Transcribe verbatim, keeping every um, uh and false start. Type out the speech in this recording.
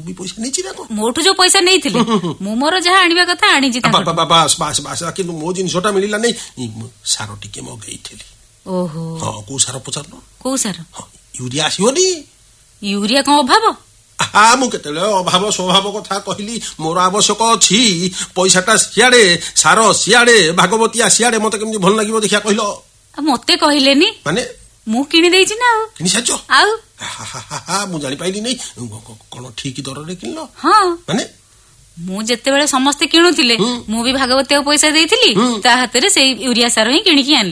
ବି ପଇସା ନେଇଛି ନା ମୋଠୁ ଯୋଉ ପଇସା ନେଇଥିଲେ ମୁଁ ମୋର ଯାହା ଆଣିବା କଥା ଆଣିଛି ବାସ୍ ବାସ୍ ବାସ୍ କିନ୍ତୁ ମୋ ଜିନିଷଟା ମିଳିଲା ନାଇଁ ସାର ଟିକେ ମଗେଇଥିଲି। ଓହୋ ହଁ କୋଉ ସାର ପଚାରୁନ? କୋଉ ସାର? ୟୁରିଆ ଆସିବନି? ୟୁରିଆ କଣ ଅଭାବ? ହା ମୁଁ କେତେବେଳେ ଅଭାବ ସ୍ୱଭାବ କଥା କହିଲି? ମୋର ଆବଶ୍ୟକ ଅଛି ପଇସାଟା ସିଆଡେ ସାର ସିଆଡେ ଭାଗବତିଆ ସିଆଡେ ମତେ କେମିତି ଭଲ ଲାଗିବ ଦେଖିଆ କହିଲ? ମତେ କହିଲେନି ମାନେ ମୁଁ କିଣି ଦେଇଛି ନା ଆଉ। କିଣି ସାରିଛ? ଆଉ ମୁଁ ଜାଣିପାରିଲି ନାଇଁ କଣ ଠିକ ଦରରେ କିଣିଲ? ହଁ ମାନେ ମୁଁ ଯେତେବେଳେ ସମସ୍ତେ କିଣୁଥିଲେ ମୁଁ ବି ଭାଗବତୀୟ ପଇସା ଦେଇଥିଲି ତା ହାତରେ ସେଇ ୟୁରିଆ ସାର ହିଁ କିଣିକି ଆଣିଲି।